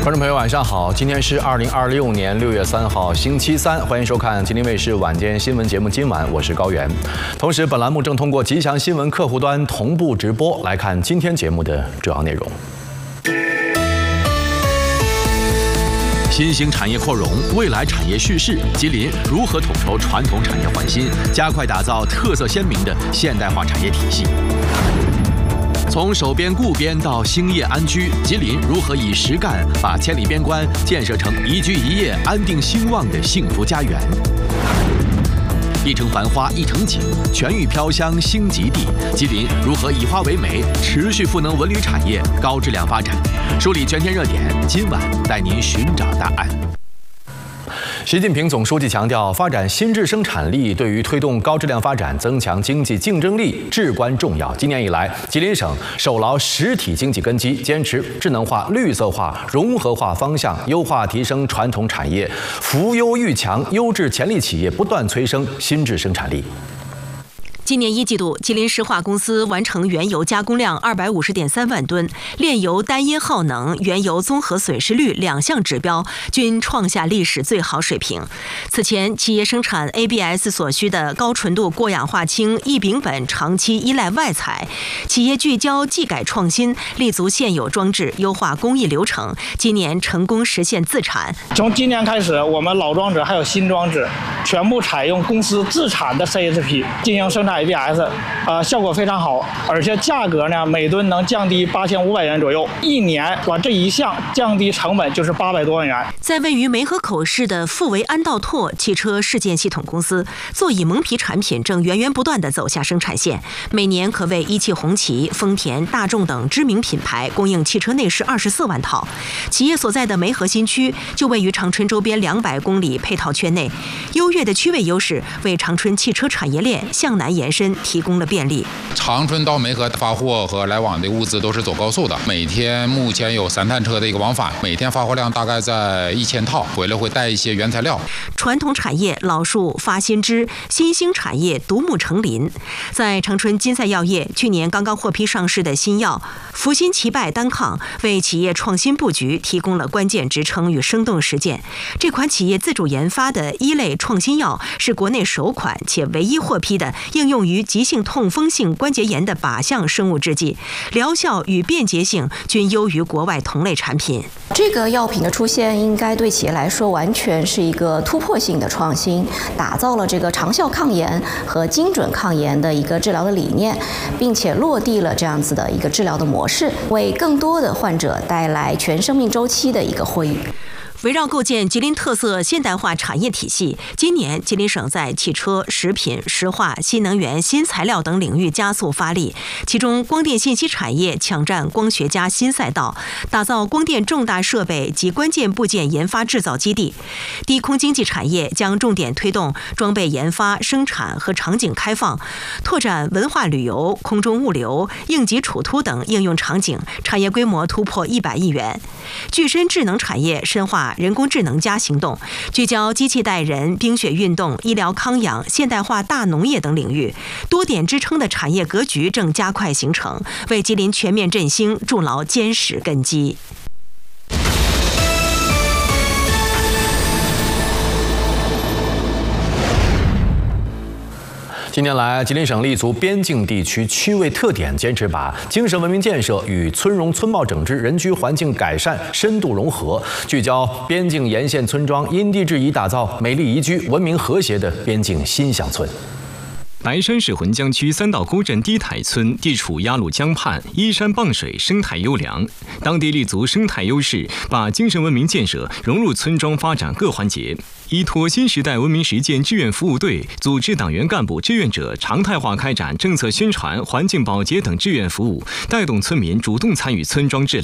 观众朋友，晚上好！今天是2026年6月3号，星期三，欢迎收看吉林卫视晚间新闻节目《今晚》，我是高原。同时，本栏目正通过吉祥新闻客户端同步直播，来看今天节目的主要内容。新兴产业扩容，未来产业叙事，吉林如何统筹传统产业换新，加快打造特色鲜明的现代化产业体系？从守边固边到兴业安居，吉林如何以实干把千里边关建设成宜居宜业、安定兴旺的幸福家园？一城繁花一城景，全域飘香新极地。吉林如何以花为媒，持续赋能文旅产业高质量发展？梳理全天热点，今晚带您寻找答案。习近平总书记强调，发展新质生产力对于推动高质量发展、增强经济竞争力至关重要。今年以来，吉林省守牢实体经济根基，坚持智能化、绿色化、融合化方向，优化提升传统产业，扶优育强优质潜力企业，不断催生新质生产力。 今年1季度，吉林石化公司完成原油加工量250.3万吨，炼油单因耗能、原油综合损失率2项指标均创下历史最好水平。此前，企业生产 ABS 所需的高纯度过氧化氢异丙苯长期依赖外采，企业聚焦技改创新，立足现有装置，优化工艺流程，今年成功实现自产。 从今年开始，我们老装置还有新装置全部采用公司自产的 CSP 进行生产。ABS， 效果非常好，而且价格呢，每吨能降低8500元左右，一年把这一项降低成本就是800多万元。 在位于梅河口市的富维安道拓汽车事件系统公司，座椅蒙皮产品正源源不断地走下生产线，每年可为一汽红旗、丰田、大众等知名品牌供应汽车内饰24万套。企业所在的梅河新区就位于长春周边200公里配套圈内，优越的区位优势为长春汽车产业链向南延伸提供了便利。 长春到梅河发货和来往的物资都是走高速的，每天目前有3趟车的一个往返，每天发货量大概在1000套，回来会带一些原材料。 传统产业老树发新枝，新兴产业独木成林。在长春金赛药业去年刚刚获批上市的新药福新奇拜单抗，为企业创新布局提供了关键职称与生动实践。这款企业自主研发的一类创新药是国内首款且唯一获批的应用于急性痛风性关节炎的靶向生物制剂，疗效与便捷性均优于国外同类产品。 这个药品的出现应该对企业来说完全是一个突破性的创新，打造了这个长效抗炎和精准抗炎的一个治疗的理念，并且落地了这样子的一个治疗的模式，为更多的患者带来全生命周期的一个惠誉。 围绕构建吉林特色现代化产业体系，今年吉林省在汽车、食品、石化、新能源、新材料等领域加速发力。其中，光电信息产业抢占光学加新赛道，打造光电重大设备及关键部件研发制造基地。低空经济产业将重点推动装备研发、生产和场景开放，拓展文化旅游、空中物流、应急处突等应用场景，产业规模突破100亿元。具身智能产业深化人工智能加行动，聚焦机器带人、冰雪运动、医疗康养、现代化大农业等领域，多点支撑的产业格局正加快形成，为吉林全面振兴筑牢坚实根基。 近年来，吉林省立足边境地区区位特点，坚持把精神文明建设与村容村貌整治、人居环境改善深度融合，聚焦边境沿线村庄，因地制宜打造美丽宜居、文明和谐的边境新乡村。 白山市浑江区三道沟镇低台村地处鸭绿江畔，依山傍水，生态优良。当地立足生态优势，把精神文明建设融入村庄发展各环节，依托新时代文明实践志愿服务队，组织党员干部志愿者常态化开展政策宣传、环境保洁等志愿服务，带动村民主动参与村庄治